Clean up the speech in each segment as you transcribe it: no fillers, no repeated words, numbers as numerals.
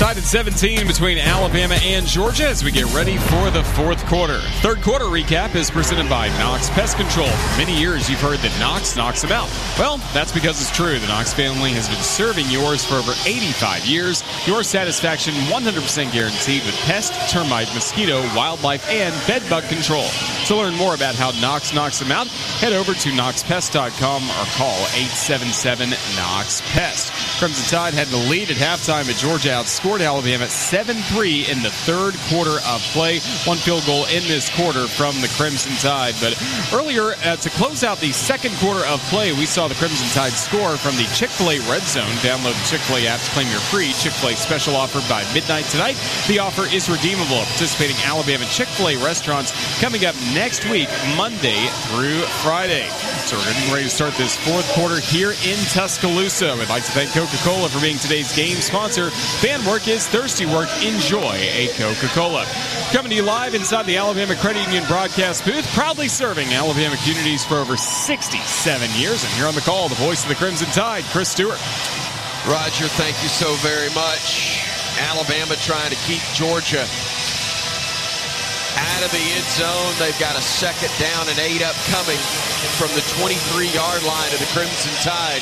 Tied at 17 between Alabama and Georgia as we get ready for the fourth quarter. Third quarter recap is presented by Knox Pest Control. For many years, you've heard that Knox knocks them out. Well, that's because it's true. The Knox family has been serving yours for over 85 years. Your satisfaction 100% guaranteed with pest, termite, mosquito, wildlife, and bed bug control. To learn more about how Knox knocks them out, head over to knoxpest.com or call 877-KNOX-PEST. Crimson Tide had the lead at halftime, but Georgia outscored Alabama 7-3 in the third quarter of play. One field goal in this quarter from the Crimson Tide. But earlier, to close out the second quarter of play, we saw the Crimson Tide score from the Chick-fil-A Red Zone. Download the Chick-fil-A app to claim your free Chick-fil-A special offer by midnight tonight. The offer is redeemable at participating Alabama Chick-fil-A restaurants coming up next week, Monday through Friday. So we're getting ready to start this fourth quarter here in Tuscaloosa. We'd like to thank Coca-Cola for being today's game sponsor. Fan work is thirsty work. Enjoy a Coca-Cola. Coming to you live inside the Alabama Credit Union broadcast booth, proudly serving Alabama communities for over 67 years. And here on the call, the voice of the Crimson Tide, Chris Stewart. Roger, thank you so very much. Alabama trying to keep Georgia out of the end zone. They've got a second down and 8 upcoming from the 23-yard line of the Crimson Tide.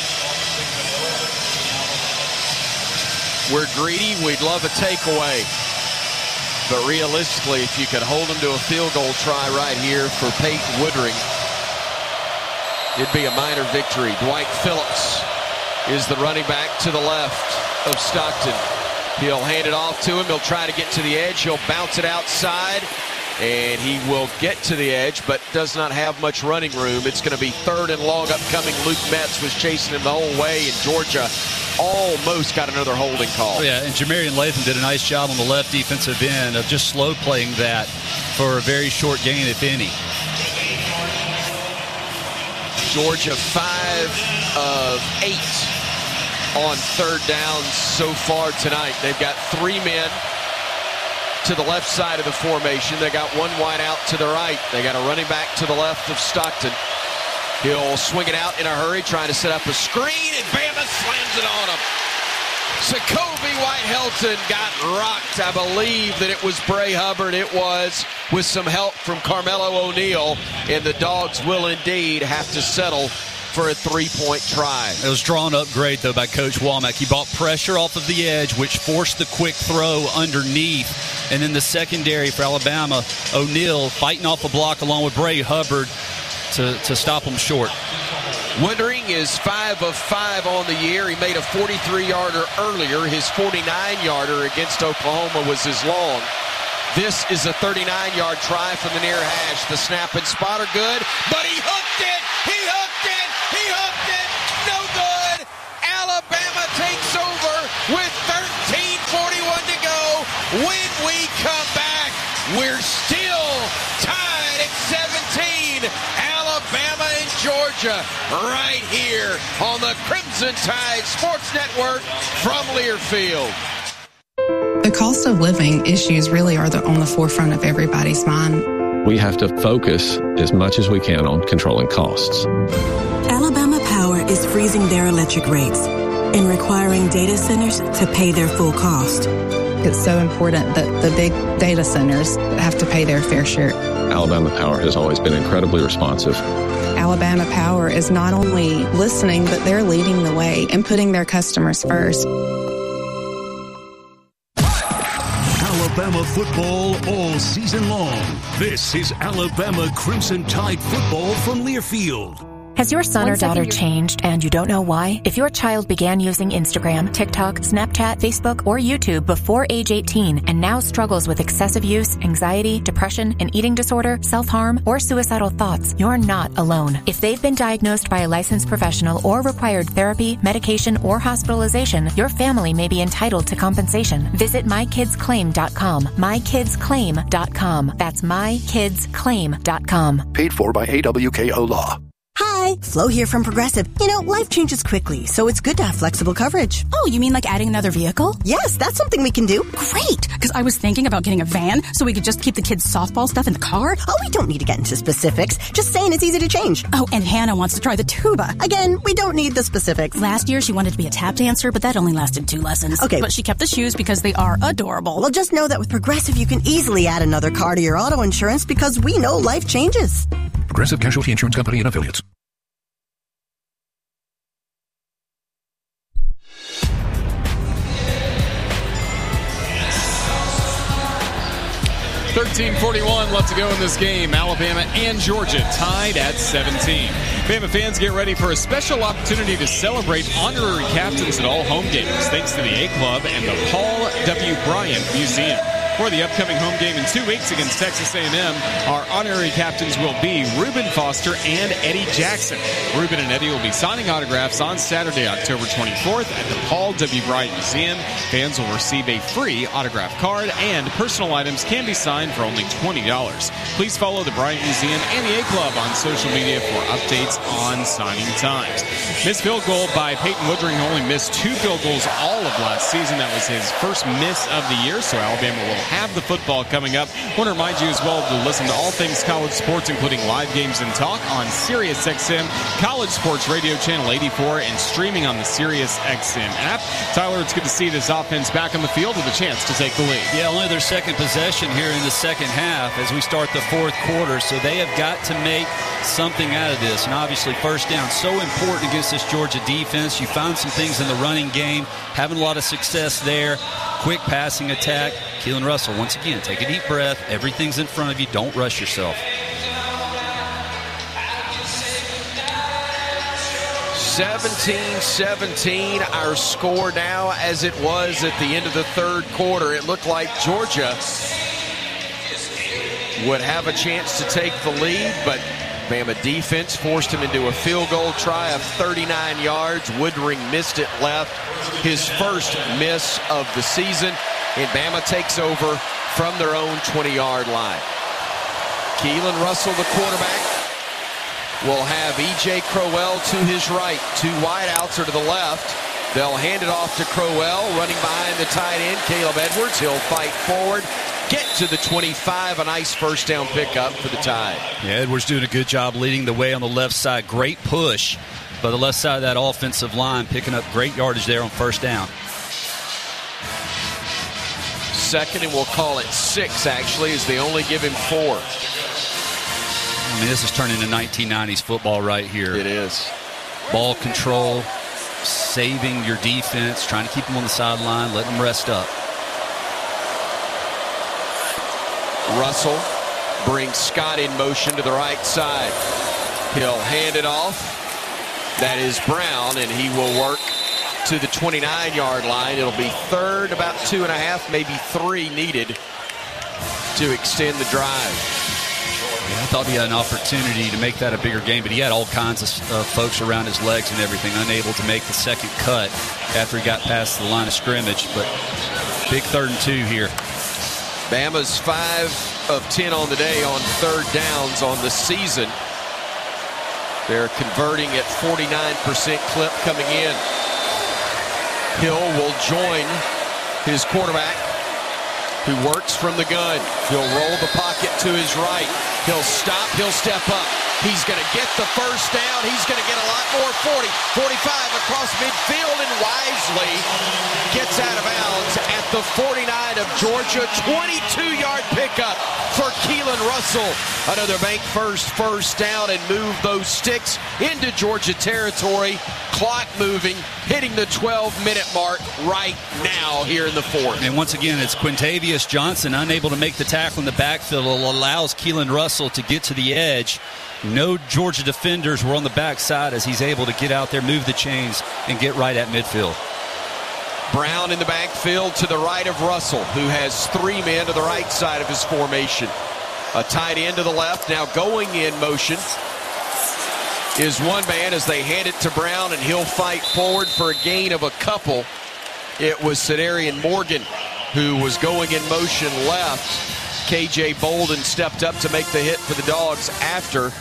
We're greedy. We'd love a takeaway. But realistically, if you could hold them to a field goal try right here for Peyton Woodring, it'd be a minor victory. Dwight Phillips is the running back to the left of Stockton. He'll hand it off to him. He'll try to get to the edge. He'll bounce it outside, and he will get to the edge, but does not have much running room. It's going to be third and long upcoming. Luke Metz was chasing him the whole way, and Georgia almost got another holding call. Yeah, and Jamarian Latham did a nice job on the left defensive end of just slow playing that for a very short gain, if any. Georgia 5 of 8 on third downs so far tonight. They've got 3 men to the left side of the formation. They got 1 wide out to the right. They got a running back to the left of Stockton. He'll swing it out in a hurry, trying to set up a screen, and Bama slams it on him. Jacoby White-Helton got rocked. I believe that it was Bray Hubbard. It was, with some help from Carmelo O'Neal, and the Dogs will indeed have to settle for a 3-point try. It was drawn up great, though, by Coach Womack. He brought pressure off of the edge, which forced the quick throw underneath. And then the secondary for Alabama, O'Neal fighting off a block along with Bray Hubbard to stop him short. Woodring is 5 of 5 on the year. He made a 43-yarder earlier. His 49-yarder against Oklahoma was his long. This is a 39-yard try from the near hash. The snap and spot are good, but he hooked it! He hooked it! He hooked it! No good! Alabama takes over with 13:41 to go. When we come back, we're still tied at 17. Alabama and Georgia right here on the Crimson Tide Sports Network from Learfield. The cost of living issues really are on the forefront of everybody's mind. We have to focus as much as we can on controlling costs. Alabama Power is freezing their electric rates and requiring data centers to pay their full cost. It's so important that the big data centers have to pay their fair share. Alabama Power has always been incredibly responsive. Alabama Power is not only listening, but they're leading the way and putting their customers first. Alabama football all season long. This is Alabama Crimson Tide football from Learfield. Has your son or daughter changed and you don't know why? If your child began using Instagram, TikTok, Snapchat, Facebook, or YouTube before age 18 and now struggles with excessive use, anxiety, depression, an eating disorder, self-harm, or suicidal thoughts, you're not alone. If they've been diagnosed by a licensed professional or required therapy, medication, or hospitalization, your family may be entitled to compensation. Visit mykidsclaim.com. mykidsclaim.com. That's mykidsclaim.com. Paid for by AWKO Law. Hi, Flo here from Progressive. You know, life changes quickly, so it's good to have flexible coverage. Oh, you mean like adding another vehicle? Yes, that's something we can do. Great, because I was thinking about getting a van so we could just keep the kids' softball stuff in the car. Oh, we don't need to get into specifics. Just saying it's easy to change. Oh, and Hannah wants to try the tuba. Again, we don't need the specifics. Last year, she wanted to be a tap dancer, but that only lasted 2 lessons. Okay. But she kept the shoes because they are adorable. Well, just know that with Progressive, you can easily add another car to your auto insurance because we know life changes. Progressive Casualty Insurance Company and Affiliates. .41 left to go in this game. Alabama and Georgia tied at 17. Bama fans, get ready for a special opportunity to celebrate honorary captains at all home games, thanks to the A Club and the Paul W. Bryant Museum. For the upcoming home game in 2 weeks against Texas A&M, our honorary captains will be Reuben Foster and Eddie Jackson. Reuben and Eddie will be signing autographs on Saturday, October 24th at the Paul W. Bryant Museum. Fans will receive a free autograph card, and personal items can be signed for only $20. Please follow the Bryant Museum and the A Club on social media for updates on signing times. Missed field goal by Peyton Woodring, who only missed 2 field goals all of last season. That was his first miss of the year, so Alabama will have the football coming up. I want to remind you as well to listen to all things college sports, including live games and talk on SiriusXM, College Sports Radio Channel 84, and streaming on the SiriusXM app. Tyler, it's good to see this offense back on the field with a chance to take the lead. Yeah, only their second possession here in the second half as we start the fourth quarter, so they have got to make something out of this. And obviously first down, so important against this Georgia defense. You found some things in the running game, having a lot of success there. Quick passing attack. Keelan Russell, once again, take a deep breath. Everything's in front of you. Don't rush yourself. 17-17, our score now as it was at the end of the third quarter. It looked like Georgia would have a chance to take the lead, but Bama defense forced him into a field goal try of 39 yards. Woodring missed it left, his first miss of the season, and Bama takes over from their own 20-yard line. Keelan Russell, the quarterback, will have E.J. Crowell to his right. 2 wideouts are to the left. They'll hand it off to Crowell, running behind the tight end, Caleb Edwards. He'll fight forward, get to the 25, a nice first down pickup for the Tide. Yeah, Edwards doing a good job leading the way on the left side. Great push by the left side of that offensive line, picking up great yardage there on first down. Second, and we'll call it 6, actually, as they only give him 4. I mean, this is turning into 1990s football right here. It is. Ball control, saving your defense, trying to keep them on the sideline, letting them rest up. Russell brings Scott in motion to the right side. He'll hand it off. That is Brown, and he will work to the 29-yard line. It'll be third, about 2.5, maybe 3 needed to extend the drive. Yeah, I thought he had an opportunity to make that a bigger game, but he had all kinds of folks around his legs and everything, unable to make the second cut after he got past the line of scrimmage. But big 3rd and 2 here. Bama's 5 of 10 on the day on third downs on the season. They're converting at 49% clip coming in. Hill will join his quarterback, who works from the gun. He'll roll the pocket to his right. He'll stop. He'll step up. He's going to get the first down. He's going to get a lot more. 40, 45 across midfield, and wisely gets out of bounds at the 49 of Georgia. 22-yard pickup for Keelan Russell. Another bank first down, and move those sticks into Georgia territory. Clock moving, hitting the 12-minute mark right now here in the fourth. And once again, it's Quintavious Johnson unable to make the tackle in the backfield. It allows Keelan Russell to get to the edge. No Georgia defenders were on the backside as he's able to get out there, move the chains, and get right at midfield. Brown in the backfield to the right of Russell, who has 3 men to the right side of his formation. A tight end to the left, now going in motion is 1 man as they hand it to Brown, and he'll fight forward for a gain of a couple. It was Cedarian Morgan who was going in motion left. KJ Bolden stepped up to make the hit for the Dogs after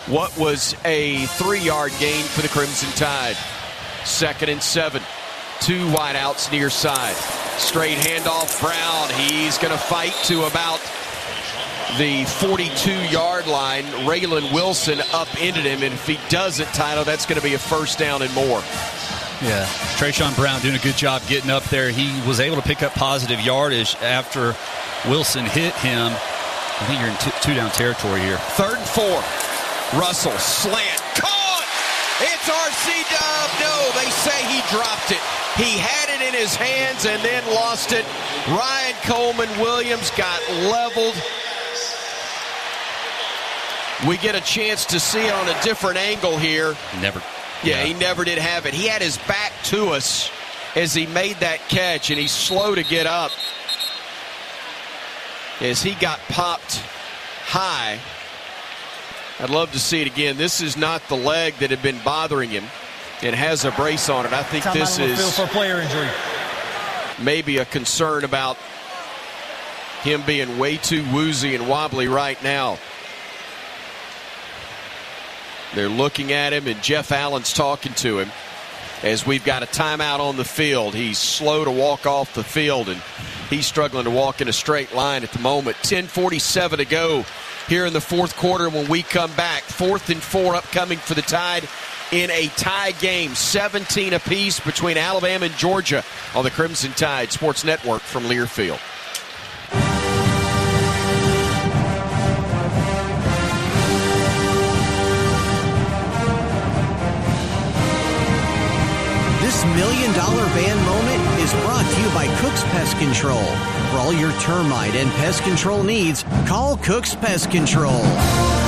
what was a 3-yard gain for the Crimson Tide. 2nd and 7. 2 wideouts near side. Straight handoff, Brown. He's going to fight to about the 42-yard line. Raylan Wilson upended him, and if he doesn't, Tyler, that's going to be a first down and more. Yeah, Trayshawn Brown doing a good job getting up there. He was able to pick up positive yardage after Wilson hit him. I think you're in two-down territory here. 3rd and 4. Russell, slant, caught! It's R.C. Dub. No, they say he dropped it. He had it in his hands and then lost it. Ryan Coleman-Williams got leveled. We get a chance to see it on a different angle here. He never did have it. He had his back to us as he made that catch, and he's slow to get up as he got popped high. I'd love to see it again. This is not the leg that had been bothering him. It has a brace on it. I think this is for a player injury. Maybe a concern about him being way too woozy and wobbly right now. They're looking at him, and Jeff Allen's talking to him as we've got a timeout on the field. He's slow to walk off the field, and he's struggling to walk in a straight line at the moment. 10:47 to go here in the 4th quarter. When we come back, 4th and 4 upcoming for the Tide in a tie game. 17 apiece between Alabama and Georgia on the Crimson Tide Sports Network from Learfield. This $1 million van moment is brought to you by Cook's Pest Control. For all your termite and pest control needs, call Cook's Pest Control.